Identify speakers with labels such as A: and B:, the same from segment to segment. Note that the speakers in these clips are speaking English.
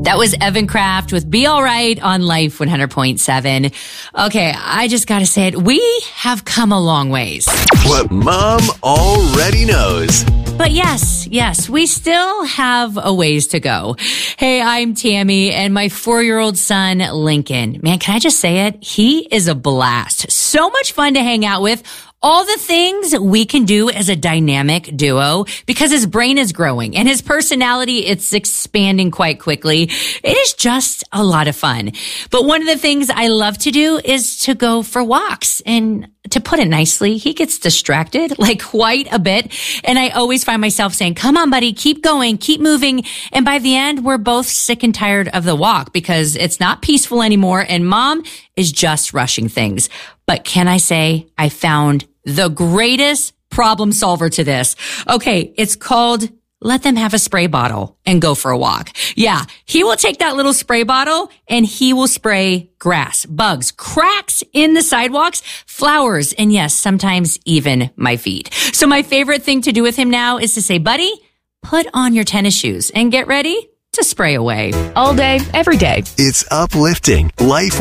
A: That was Evan Kraft with Be All Right on Life 100.7. Okay, I just gotta say it. We have come a long ways.
B: What Mom already knows.
A: But yes, we still have a ways to go. Hey, I'm Tammy, and my 4-year-old son, Lincoln. Man, can I just say it? He is a blast. So much fun to hang out with. All the things we can do as a dynamic duo because his brain is growing and his personality, it's expanding quite quickly. It is just a lot of fun. But one of the things I love to do is to go for walks. And to put it nicely, he gets distracted like quite a bit. And I always find myself saying, come on, buddy, keep going, keep moving. And by the end, we're both sick and tired of the walk because it's not peaceful anymore. And mom is just rushing things. But can I say I found the greatest problem solver to this? Okay, it's called let them have a spray bottle and go for a walk. Yeah, he will take that little spray bottle and he will spray grass, bugs, cracks in the sidewalks, flowers, and yes, sometimes even my feet. So my favorite thing to do with him now is to say, buddy, put on your tennis shoes and get ready to spray away.
C: All day, every day.
B: It's uplifting. Life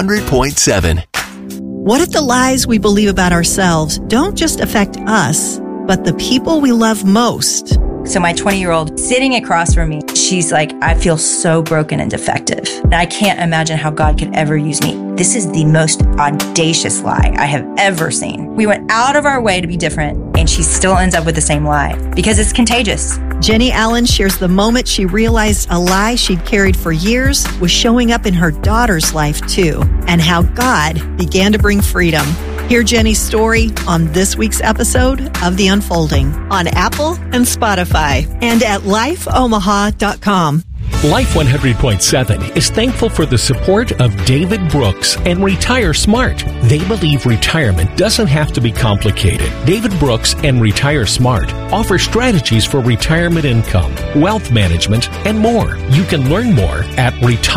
B: 100.7.
D: What if the lies we believe about ourselves don't just affect us, but the people we love most?
E: So my 20-year-old sitting across from me, she's like, I feel so broken and defective. And I can't imagine how God could ever use me. This is the most audacious lie I have ever seen. We went out of our way to be different, and she still ends up with the same lie because it's contagious.
D: Jenny Allen shares the moment she realized a lie she'd carried for years was showing up in her daughter's life too, and how God began to bring freedom. Hear Jenny's story on this week's episode of The Unfolding on Apple and Spotify and at lifeomaha.com.
F: Life 100.7 is thankful for the support of David Brooks and Retire Smart. They believe retirement doesn't have to be complicated. David Brooks and Retire Smart offer strategies for retirement income, wealth management, and more. You can learn more at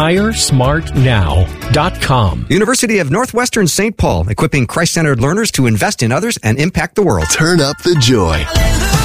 F: retiresmartnow.com.
G: University of Northwestern St. Paul, equipping Christ-centered learners to invest in others and impact the world.
B: Turn up the joy.